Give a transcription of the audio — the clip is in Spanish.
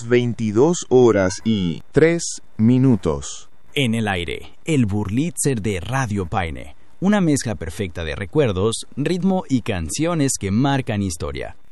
las 22:03. En el aire, el Burlitzer de Radio Paine. Una mezcla perfecta de recuerdos, ritmo y canciones que marcan historia.